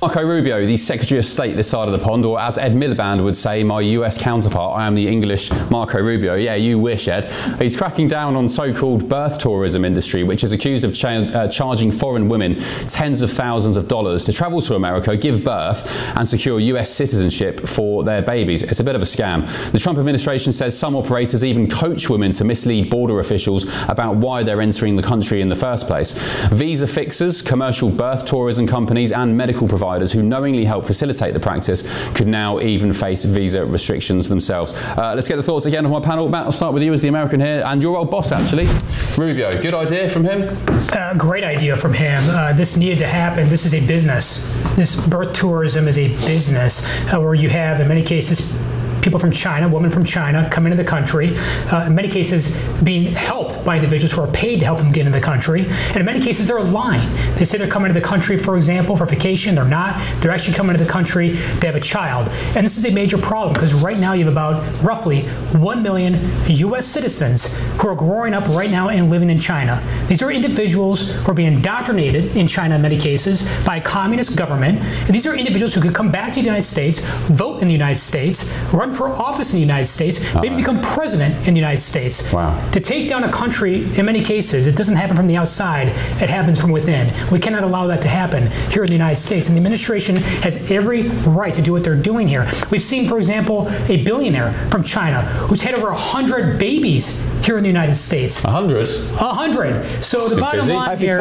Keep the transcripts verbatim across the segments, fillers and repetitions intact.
Marco Rubio, the Secretary of State this side of the pond, or as Ed Miliband would say, my U S counterpart, I am the English Marco Rubio. Yeah, you wish, Ed. He's cracking down on so-called birth tourism industry, which is accused of cha uh, charging foreign women tens of thousands of dollars to travel to America, give birth, and secure U S citizenship for their babies. It's a bit of a scam. The Trump administration says some operators even coach women to mislead border officials about why they're entering the country in the first place. Visa fixers, commercial birth tourism companies, and medical providers who knowingly help facilitate the practice could now even face visa restrictions themselves. Uh, let's get the thoughts again of my panel. Matt, I'll start with you as the American here, and your old boss actually, Rubio. Good idea from him? Uh, great idea from him. Uh, this needed to happen. This is a business. This birth tourism is a business uh, where you have, in many cases, people from China, women from China, come into the country, uh, in many cases being helped by individuals who are paid to help them get into the country, and in many cases they're lying. They say they're coming to the country, for example, for vacation. They're not. They're actually coming to the country to have a child. And this is a major problem because right now you have about roughly one million U S citizens who are growing up right now and living in China. These are individuals who are being indoctrinated in China in many cases by a communist government. And these are individuals who could come back to the United States, vote in the United States, run for office in the United States, maybe right. become president in the United States. Wow. To take down a country, in many cases, it doesn't happen from the outside, it happens from within. We cannot allow that to happen here in the United States, and the administration has every right to do what they're doing here. We've seen, for example, a billionaire from China who's had over one hundred babies here in the United States. A hundred? A hundred. So the bottom line here,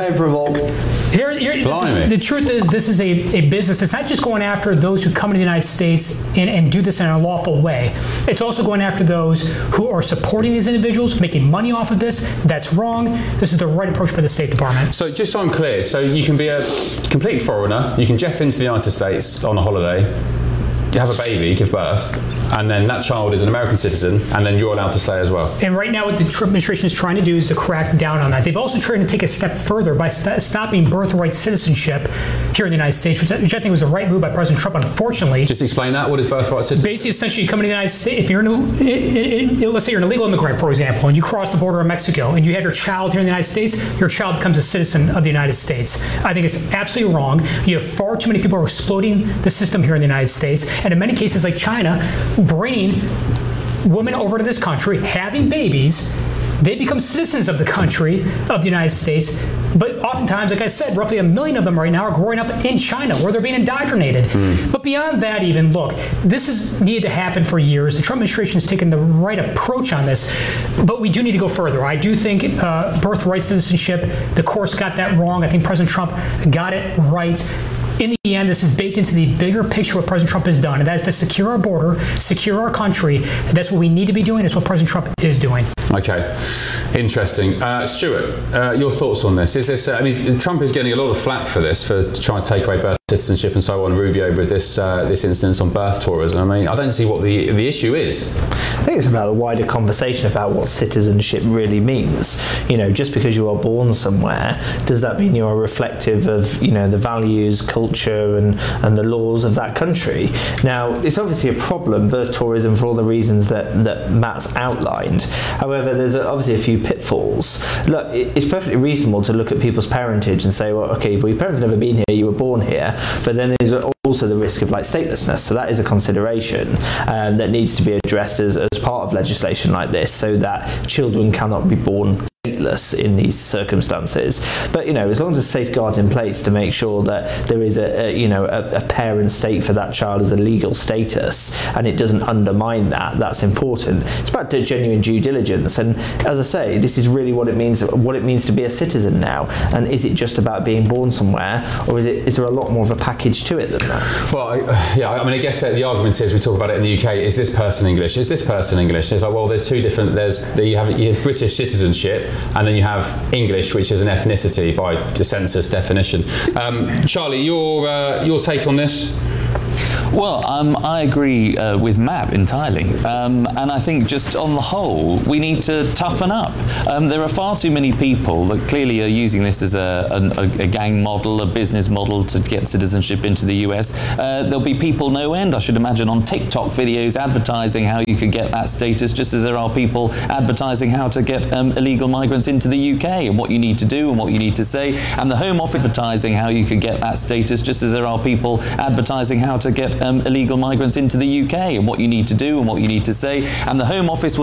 here, here the, the truth is this is a, a business. It's not just going after those who come to the United States and, and do this in a lawful way. It's also going after those who are supporting these individuals, making money off of this. That's wrong. This is the right approach by the State Department. So just so I'm clear, so you can be a complete foreigner, you can jet into the United States on a holiday, you have a baby, give birth, and then that child is an American citizen, and then you're allowed to stay as well. And right now what the Trump administration is trying to do is to crack down on that. They've also tried to take a step further by st stopping birthright citizenship here in the United States, which, which I think was the right move by President Trump, unfortunately. Just explain that. What is birthright citizenship? Basically, essentially, you come to the United States, if you're in a, in, in, let's say you're an illegal immigrant, for example, and you cross the border of Mexico, and you have your child here in the United States, your child becomes a citizen of the United States. I think it's absolutely wrong. You have far too many people who are exploiting the system here in the United States, and in many cases, like China, bringing women over to this country, having babies, they become citizens of the country, of the United States, but oftentimes, like I said, roughly a million of them right now are growing up in China, where they're being indoctrinated. Mm. But beyond that even, look, this has needed to happen for years. The Trump administration has taken the right approach on this, but we do need to go further. I do think uh, birthright citizenship, the course got that wrong. I think President Trump got it right. In the end, this is baked into the bigger picture what President Trump has done, and that is to secure our border, secure our country. That's what we need to be doing. That's what President Trump is doing. Okay, interesting. Uh, Stuart, uh, your thoughts on this? Is this? Uh, I mean, Trump is getting a lot of flack for this, for trying to take away birth citizenship and so on. Rubio with this uh, this instance on birth tourism. I mean, I don't see what the the issue is. I think it's about a wider conversation about what citizenship really means. You know, just because you are born somewhere, does that mean you are reflective of, you know, the values, culture, and and the laws of that country? Now, it's obviously a problem, birth tourism, for all the reasons that that Matt's outlined. However, there's obviously a few pitfalls. Look, it's perfectly reasonable to look at people's parentage and say, well, okay, well, your parents have never been here, you were born here, but then there's also the risk of like statelessness. So that is a consideration um, that needs to be addressed as, as part of legislation like this, so that children cannot be born stateless in these circumstances. But, you know, as long as there's safeguards in place to make sure that there is a, a you know a, a parent state for that child as a legal status, and it doesn't undermine that, that's important. It's about genuine due diligence, and as I say, this is really what it means what it means to be a citizen now. And is it just about being born somewhere, or is it is there a lot more of a package to it than that? Well, I, yeah, I mean, I guess that the argument is, we talk about it in the U K, is this person English? Is this person English? It's like, well, there's two different, there's the, you, have, you have British citizenship, and then you have English, which is an ethnicity by the census definition. Um, Charlie, your uh, your take on this? Well, um, I agree uh, with Matt entirely. Um, and I think just on the whole, we need to toughen up. Um, there are far too many people that clearly are using this as a, a, a gang model, a business model to get citizenship into the U S. Uh, there'll be people no end, I should imagine, on TikTok videos advertising how you could get that status, just as there are people advertising how to get um, illegal migrants into the U K and what you need to do and what you need to say. And the Home Office advertising how you could get that status, just as there are people advertising how to get um, illegal migrants into the U K and what you need to do and what you need to say. And the Home Office will